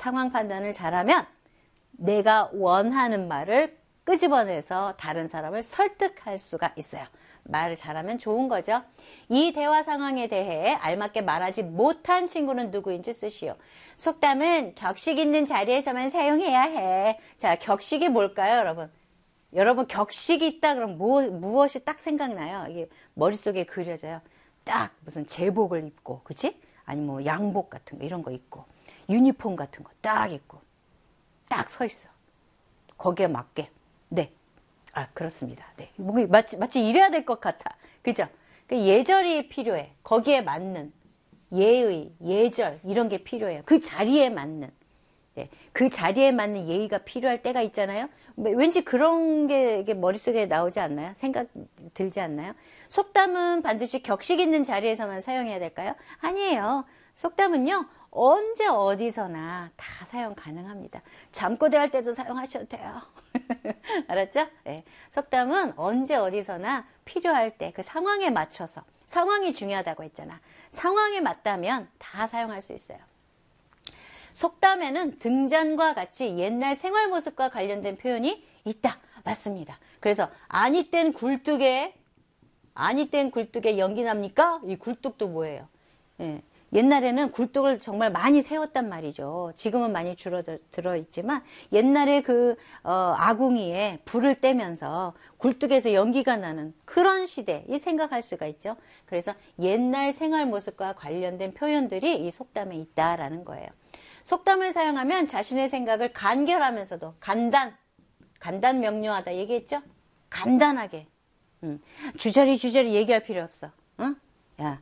상황 판단을 잘하면 내가 원하는 말을 끄집어내서 다른 사람을 설득할 수가 있어요. 말을 잘하면 좋은 거죠. 이 대화 상황에 대해 알맞게 말하지 못한 친구는 누구인지 쓰시오. 속담은 격식 있는 자리에서만 사용해야 해. 자, 격식이 뭘까요, 여러분? 여러분, 격식이 있다 그러면 무엇이 딱 생각나요? 이게 머릿속에 그려져요. 딱 무슨 제복을 입고, 그치? 아니 뭐 양복 같은 거 이런 거 입고, 유니폼 같은 거 딱 입고, 딱 서 있어. 거기에 맞게. 네. 아, 그렇습니다. 네. 마치 이래야 될 것 같아. 그죠? 그 예절이 필요해. 거기에 맞는 예의, 예절, 이런 게 필요해요. 그 자리에 맞는. 네. 그 자리에 맞는 예의가 필요할 때가 있잖아요. 왠지 그런 게 머릿속에 나오지 않나요? 생각 들지 않나요? 속담은 반드시 격식 있는 자리에서만 사용해야 될까요? 아니에요. 속담은요, 언제 어디서나 다 사용 가능합니다. 잠꼬대 할 때도 사용하셔도 돼요. 알았죠? 네. 속담은 언제 어디서나 필요할 때 그 상황에 맞춰서, 상황이 중요하다고 했잖아. 상황에 맞다면 다 사용할 수 있어요. 속담에는 등잔과 같이 옛날 생활 모습과 관련된 표현이 있다. 맞습니다. 그래서 아니 땐 굴뚝에 연기 납니까? 이 굴뚝도 뭐예요? 예. 옛날에는 굴뚝을 정말 많이 세웠단 말이죠. 지금은 많이 줄어들어 있지만 옛날에 그 아궁이에 불을 떼면서 굴뚝에서 연기가 나는 그런 시대 이 생각할 수가 있죠. 그래서 옛날 생활 모습과 관련된 표현들이 이 속담에 있다라는 거예요. 속담을 사용하면 자신의 생각을 간결하면서도 간단 명료하다 얘기했죠? 간단하게. 주저리 얘기할 필요 없어. 응? 야,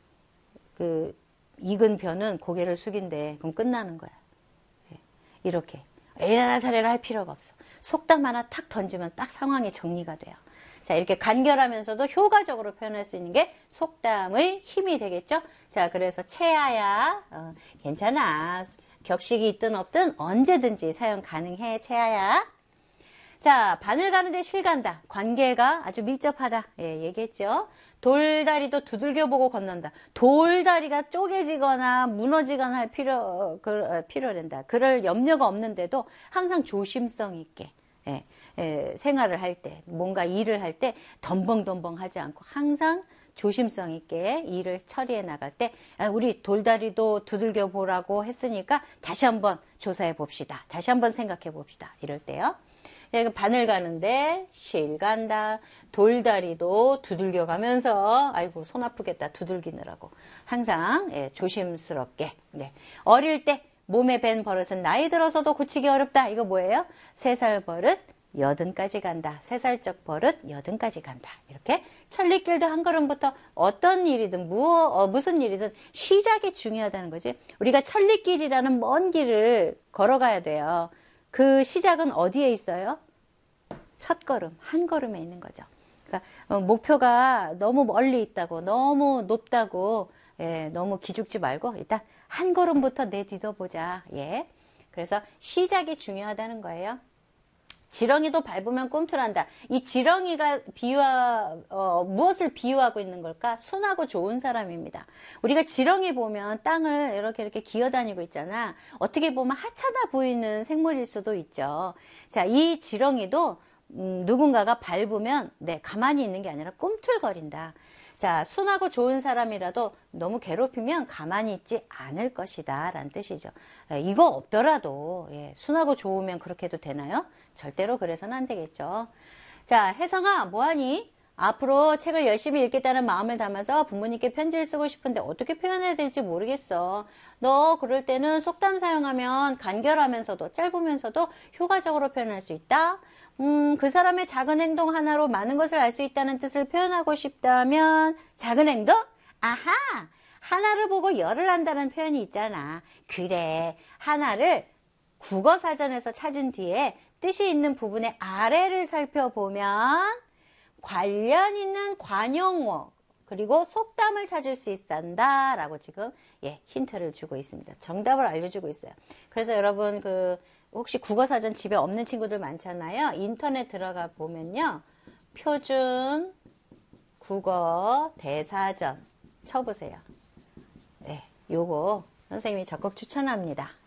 익은 벼는 고개를 숙인대. 그럼 끝나는 거야. 이렇게. 이래라 저래라 할 필요가 없어. 속담 하나 탁 던지면 딱 상황이 정리가 돼요. 자, 이렇게 간결하면서도 효과적으로 표현할 수 있는 게 속담의 힘이 되겠죠? 자, 그래서 채아야, 괜찮아. 격식이 있든 없든 언제든지 사용 가능해, 채아야. 자, 바늘 가는데 실 간다. 관계가 아주 밀접하다. 예, 얘기했죠. 돌다리도 두들겨보고 건넌다. 돌다리가 쪼개지거나 무너지거나 할 필요된다. 그럴 염려가 없는데도 항상 조심성 있게 생활을 할 때, 뭔가 일을 할 때 덤벙덤벙 하지 않고 항상 조심성 있게 일을 처리해 나갈 때 우리 돌다리도 두들겨 보라고 했으니까 다시 한번 조사해 봅시다. 다시 한번 생각해 봅시다. 이럴 때요. 바늘 가는데 실 간다. 돌다리도 두들겨 가면서 아이고 손 아프겠다 두들기느라고 항상 조심스럽게. 네. 어릴 때 몸에 밴 버릇은 나이 들어서도 고치기 어렵다. 이거 뭐예요? 3살 버릇 80까지 간다. 3살적 버릇 80까지 간다. 이렇게 천리길도 한 걸음부터 어떤 일이든 무슨 일이든 시작이 중요하다는 거지. 우리가 천리길이라는 먼 길을 걸어가야 돼요. 그 시작은 어디에 있어요? 첫 걸음, 한 걸음에 있는 거죠. 그러니까 목표가 너무 멀리 있다고, 너무 높다고, 너무 기죽지 말고 일단 한 걸음부터 내딛어보자. 예. 그래서 시작이 중요하다는 거예요. 지렁이도 밟으면 꿈틀한다. 이 지렁이가 무엇을 비유하고 있는 걸까? 순하고 좋은 사람입니다. 우리가 지렁이 보면 땅을 이렇게 기어다니고 있잖아. 어떻게 보면 하찮아 보이는 생물일 수도 있죠. 자, 이 지렁이도 누군가가 밟으면 가만히 있는 게 아니라 꿈틀거린다. 자, 순하고 좋은 사람이라도 너무 괴롭히면 가만히 있지 않을 것이다 라는 뜻이죠. 이거 없더라도 순하고 좋으면 그렇게 해도 되나요? 절대로 그래서는 안 되겠죠. 자, 혜성아 뭐하니? 앞으로 책을 열심히 읽겠다는 마음을 담아서 부모님께 편지를 쓰고 싶은데 어떻게 표현해야 될지 모르겠어. 너 그럴 때는 속담 사용하면 간결하면서도 짧으면서도 효과적으로 표현할 수 있다. 그 사람의 작은 행동 하나로 많은 것을 알 수 있다는 뜻을 표현하고 싶다면 작은 행동? 아하! 하나를 보고 열을 안다는 표현이 있잖아. 그래. 하나를 국어사전에서 찾은 뒤에 뜻이 있는 부분의 아래를 살펴보면 관련 있는 관용어 그리고 속담을 찾을 수 있단다 라고 지금 힌트를 주고 있습니다. 정답을 알려주고 있어요. 그래서 여러분 혹시 국어사전 집에 없는 친구들 많잖아요. 인터넷 들어가 보면요. 표준 국어 대사전 쳐보세요. 요거 선생님이 적극 추천합니다.